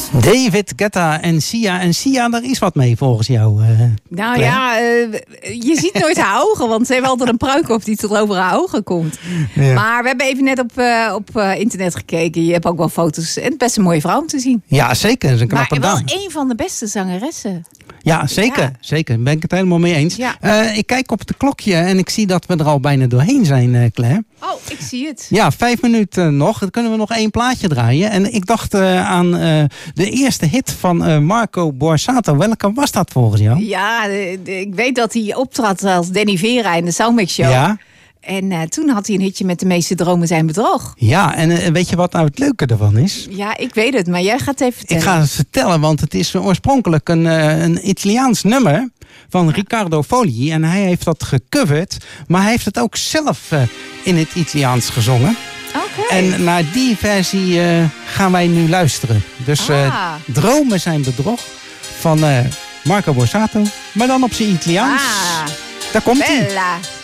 David Guetta en Sia. En Sia, daar is wat mee volgens jou. Nou ja, je ziet nooit haar ogen. Want ze heeft altijd een pruik op die tot over haar ogen komt. Ja. Maar we hebben even net op internet gekeken. Je hebt ook wel foto's. En best een mooie vrouw om te zien. Ja, zeker. Dat is een knappe maar wel dame. een van de beste zangeressen. Ja, zeker. Ja. Zeker. Daar ben ik het helemaal mee eens. Ja. Ik kijk op het klokje en ik zie dat we er al bijna doorheen zijn, Claire. Oh, ik zie het. Ja, 5 minuten nog. Dan kunnen we nog 1 plaatje draaien. En ik dacht aan de eerste hit van Marco Borsato. Welke was dat volgens jou? Ja, ik weet dat hij optrad als Danny Vera in de Soundmix Show. Ja. En toen had hij een hitje met De meeste dromen zijn bedrog. Ja, en weet je wat nou het leuke ervan is? Ja, ik weet het, maar jij gaat even vertellen. Ik ga het vertellen, want het is oorspronkelijk een Italiaans nummer van Riccardo Fogli. En hij heeft dat gecoverd, maar hij heeft het ook zelf in het Italiaans gezongen. Okay. En naar die versie gaan wij nu luisteren. Dus Dromen zijn bedrog van Marco Borsato, maar dan op zijn Italiaans. Daar komt hij. Bella.